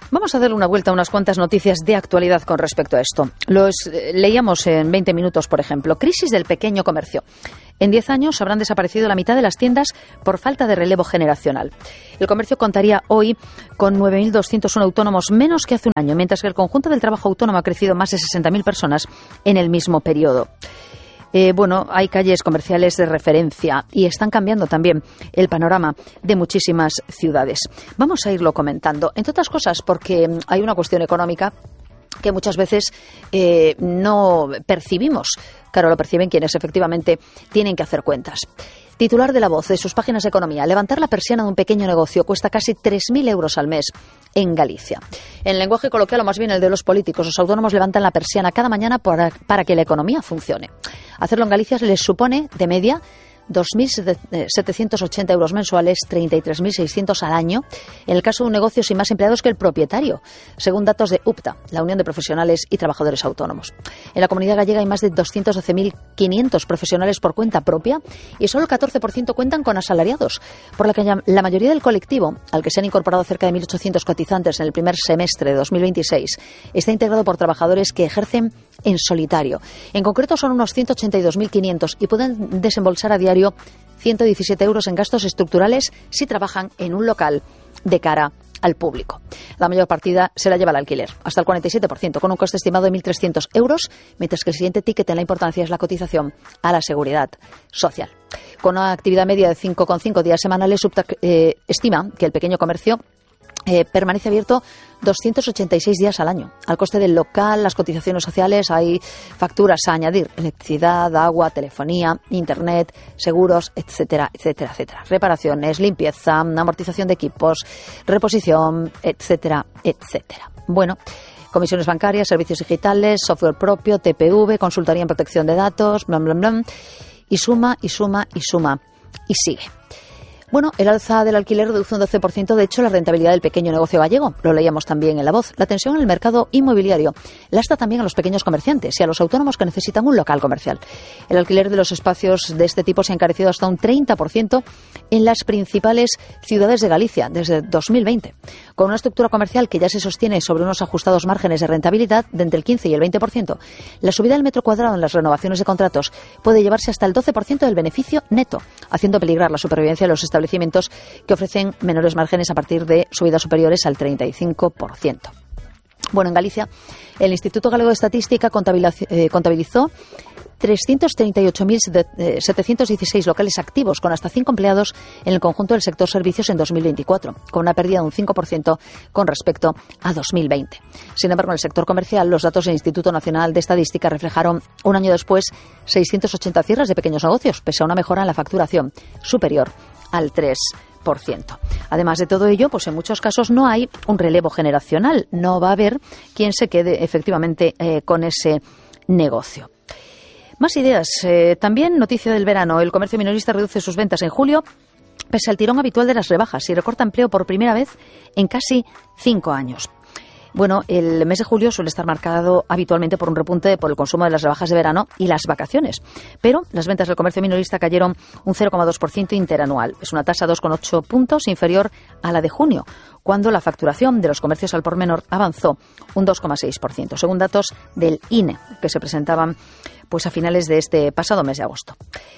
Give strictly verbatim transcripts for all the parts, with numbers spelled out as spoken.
Vamos a darle una vuelta a unas cuantas noticias de actualidad con respecto a esto. Los eh, leíamos en veinte minutos, por ejemplo. Crisis del pequeño comercio. En diez años habrán desaparecido la mitad de las tiendas por falta de relevo generacional. El comercio contaría hoy con nueve mil doscientos uno autónomos menos que hace un año, mientras que el conjunto del trabajo autónomo ha crecido más de sesenta mil personas en el mismo periodo. Eh, bueno, hay calles comerciales de referencia y están cambiando también el panorama de muchísimas ciudades. Vamos a irlo comentando, entre otras cosas porque hay una cuestión económica que muchas veces eh, no percibimos. Claro, lo perciben quienes efectivamente tienen que hacer cuentas. Titular de La Voz, de sus páginas de economía: levantar la persiana de un pequeño negocio cuesta casi tres mil euros al mes en Galicia. En lenguaje coloquial, o más bien el de los políticos, los autónomos levantan la persiana cada mañana para, para que la economía funcione. Hacerlo en Galicia les supone, de media, dos mil setecientos ochenta euros mensuales, treinta y tres mil seiscientos al año, en el caso de un negocio sin más empleados que el propietario, según datos de UPTA, la Unión de Profesionales y Trabajadores Autónomos. En la comunidad gallega hay más de doscientos doce mil quinientos profesionales por cuenta propia y solo el catorce por ciento cuentan con asalariados, por lo que la mayoría del colectivo, al que se han incorporado cerca de mil ochocientos cotizantes en el primer semestre de dos mil veintiséis, está integrado por trabajadores que ejercen en solitario. En concreto son unos ciento ochenta y dos mil quinientos y pueden desembolsar a diario ciento diecisiete euros en gastos estructurales si trabajan en un local de cara al público. La mayor partida se la lleva el alquiler, hasta el cuarenta y siete por ciento, con un coste estimado de mil trescientos euros, mientras que el siguiente ticket en la importancia es la cotización a la seguridad social. Con una actividad media de cinco coma cinco días semanales, Subta, eh, estima que el pequeño comercio Eh, permanece abierto doscientos ochenta y seis días al año. Al coste del local, las cotizaciones sociales, hay facturas a añadir: electricidad, agua, telefonía, internet, seguros, etcétera, etcétera, etcétera. Reparaciones, limpieza, amortización de equipos, reposición, etcétera, etcétera. Bueno, comisiones bancarias, servicios digitales, software propio, T P V, consultoría en protección de datos, bla, bla, bla, y suma, y suma, y suma, y sigue. Bueno, el alza del alquiler reduce un doce por ciento, de hecho, la rentabilidad del pequeño negocio gallego. Lo leíamos también en La Voz. La tensión en el mercado inmobiliario lastra también a los pequeños comerciantes y a los autónomos que necesitan un local comercial. El alquiler de los espacios de este tipo se ha encarecido hasta un treinta por ciento en las principales ciudades de Galicia desde dos mil veinte. Con una estructura comercial que ya se sostiene sobre unos ajustados márgenes de rentabilidad de entre el quince y el veinte por ciento, la subida del metro cuadrado en las renovaciones de contratos puede llevarse hasta el doce por ciento del beneficio neto, haciendo peligrar la supervivencia de los establecimientos establecimientos que ofrecen menores márgenes a partir de subidas superiores al treinta y cinco por ciento. Bueno, en Galicia, el Instituto Galego de Estadística contabilizó trescientos treinta y ocho mil setecientos dieciséis locales activos con hasta cinco empleados en el conjunto del sector servicios en dos mil veinticuatro, con una pérdida de un cinco por ciento con respecto a dos mil veinte. Sin embargo, en el sector comercial, los datos del Instituto Nacional de Estadística reflejaron un año después seiscientos ochenta cierres de pequeños negocios, pese a una mejora en la facturación superior al tres por ciento. Además de todo ello, pues en muchos casos no hay un relevo generacional, no va a haber quien se quede efectivamente eh, con ese negocio. Más ideas. Eh, también noticia del verano. El comercio minorista reduce sus ventas en julio pese al tirón habitual de las rebajas y recorta empleo por primera vez en casi cinco años. Bueno, el mes de julio suele estar marcado habitualmente por un repunte por el consumo de las rebajas de verano y las vacaciones. Pero las ventas del comercio minorista cayeron un cero coma dos por ciento interanual. Es una tasa dos coma ocho puntos inferior a la de junio, cuando la facturación de los comercios al por menor avanzó un dos coma seis por ciento, según datos del I N E, que se presentaban pues a finales de este pasado mes de agosto.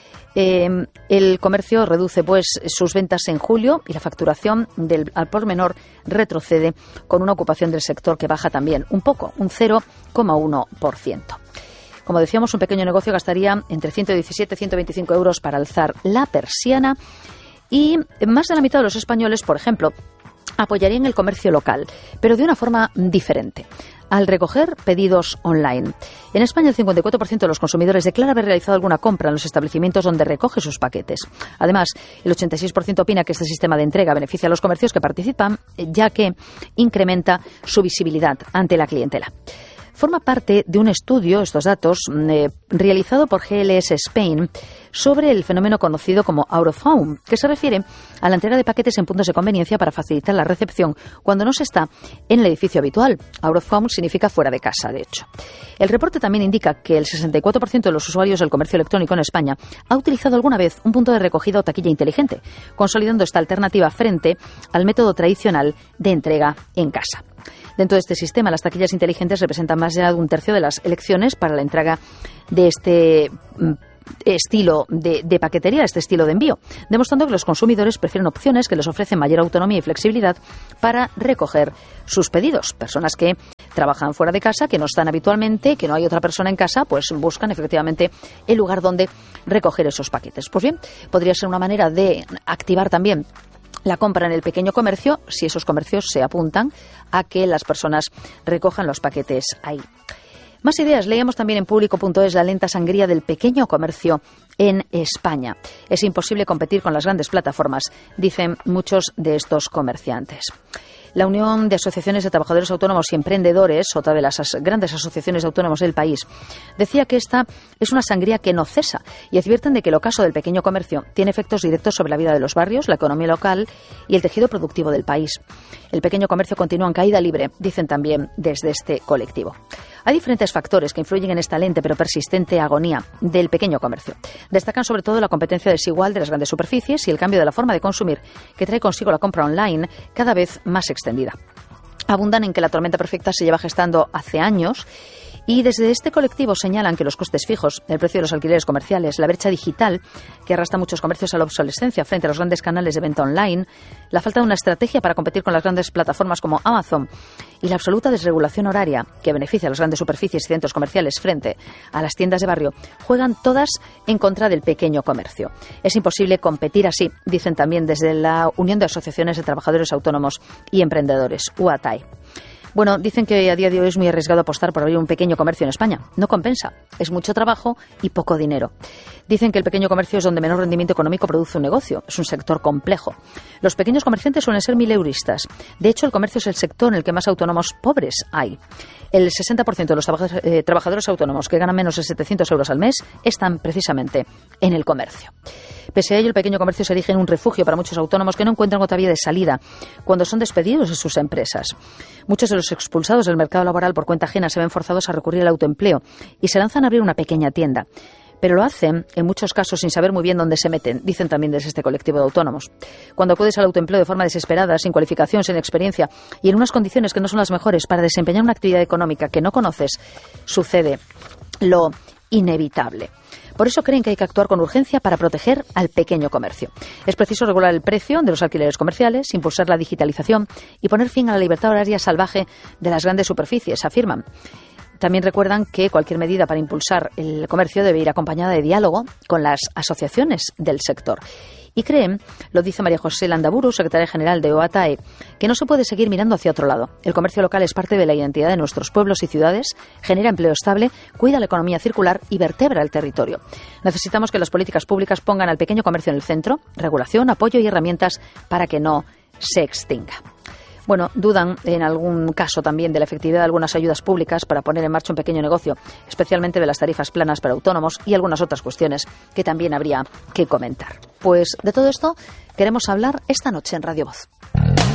Eh, el comercio reduce pues sus ventas en julio y la facturación del al por menor retrocede, con una ocupación del sector que baja también un poco, un cero coma uno por ciento. Como decíamos, un pequeño negocio gastaría entre ciento diecisiete y ciento veinticinco euros para alzar la persiana y más de la mitad de los españoles, por ejemplo, apoyarían el comercio local, pero de una forma diferente, al recoger pedidos online. En España, el cincuenta y cuatro por ciento de los consumidores declara haber realizado alguna compra en los establecimientos donde recoge sus paquetes. Además, el ochenta y seis por ciento opina que este sistema de entrega beneficia a los comercios que participan, ya que incrementa su visibilidad ante la clientela. Forma parte de un estudio, estos datos, eh, realizado por G L S Spain sobre el fenómeno conocido como out of home, que se refiere a la entrega de paquetes en puntos de conveniencia para facilitar la recepción cuando no se está en el edificio habitual. Out of home significa fuera de casa, de hecho. El reporte también indica que el sesenta y cuatro por ciento de los usuarios del comercio electrónico en España ha utilizado alguna vez un punto de recogida o taquilla inteligente, consolidando esta alternativa frente al método tradicional de entrega en casa. Dentro de este sistema, las taquillas inteligentes representan más allá de un tercio de las elecciones para la entrega de este estilo de, de paquetería, este estilo de envío, demostrando que los consumidores prefieren opciones que les ofrecen mayor autonomía y flexibilidad para recoger sus pedidos. Personas que trabajan fuera de casa, que no están habitualmente, que no hay otra persona en casa, pues buscan efectivamente el lugar donde recoger esos paquetes. Pues bien, podría ser una manera de activar también la compra en el pequeño comercio, si esos comercios se apuntan a que las personas recojan los paquetes ahí. Más ideas. Leíamos también en público punto es la lenta sangría del pequeño comercio en España. Es imposible competir con las grandes plataformas, dicen muchos de estos comerciantes. La Unión de Asociaciones de Trabajadores Autónomos y Emprendedores, otra de las as- grandes asociaciones de autónomos del país, decía que esta es una sangría que no cesa y advierten de que el ocaso del pequeño comercio tiene efectos directos sobre la vida de los barrios, la economía local y el tejido productivo del país. El pequeño comercio continúa en caída libre, dicen también desde este colectivo. Hay diferentes factores que influyen en esta lente pero persistente agonía del pequeño comercio. Destacan sobre todo la competencia desigual de las grandes superficies y el cambio de la forma de consumir que trae consigo la compra online cada vez más extendida. Abundan en que la tormenta perfecta se lleva gestando hace años y desde este colectivo señalan que los costes fijos, el precio de los alquileres comerciales, la brecha digital que arrastra muchos comercios a la obsolescencia frente a los grandes canales de venta online, la falta de una estrategia para competir con las grandes plataformas como Amazon y la absoluta desregulación horaria que beneficia a las grandes superficies y centros comerciales frente a las tiendas de barrio, juegan todas en contra del pequeño comercio. Es imposible competir así, dicen también desde la Unión de Asociaciones de Trabajadores Autónomos y Emprendedores, U A T A E. Bueno, dicen que a día de hoy es muy arriesgado apostar por abrir un pequeño comercio en España. No compensa. Es mucho trabajo y poco dinero. Dicen que el pequeño comercio es donde menor rendimiento económico produce un negocio. Es un sector complejo. Los pequeños comerciantes suelen ser mileuristas. De hecho, el comercio es el sector en el que más autónomos pobres hay. El sesenta por ciento de los trabajadores, eh, trabajadores autónomos que ganan menos de setecientos euros al mes están precisamente en el comercio. Pese a ello, el pequeño comercio se erige en un refugio para muchos autónomos que no encuentran otra vía de salida cuando son despedidos de sus empresas. Muchos de los expulsados del mercado laboral por cuenta ajena se ven forzados a recurrir al autoempleo y se lanzan a abrir una pequeña tienda. Pero lo hacen, en muchos casos, sin saber muy bien dónde se meten, dicen también desde este colectivo de autónomos. Cuando acudes al autoempleo de forma desesperada, sin cualificación, sin experiencia y en unas condiciones que no son las mejores para desempeñar una actividad económica que no conoces, sucede lo inevitable. Por eso creen que hay que actuar con urgencia para proteger al pequeño comercio. Es preciso regular el precio de los alquileres comerciales, impulsar la digitalización y poner fin a la libertad horaria salvaje de las grandes superficies, afirman. También recuerdan que cualquier medida para impulsar el comercio debe ir acompañada de diálogo con las asociaciones del sector. Y creen, lo dice María José Landaburu, secretaria general de U A T A E, que no se puede seguir mirando hacia otro lado. El comercio local es parte de la identidad de nuestros pueblos y ciudades, genera empleo estable, cuida la economía circular y vertebra el territorio. Necesitamos que las políticas públicas pongan al pequeño comercio en el centro, regulación, apoyo y herramientas para que no se extinga. Bueno, dudan en algún caso también de la efectividad de algunas ayudas públicas para poner en marcha un pequeño negocio, especialmente de las tarifas planas para autónomos y algunas otras cuestiones que también habría que comentar. Pues de todo esto queremos hablar esta noche en Radio Voz.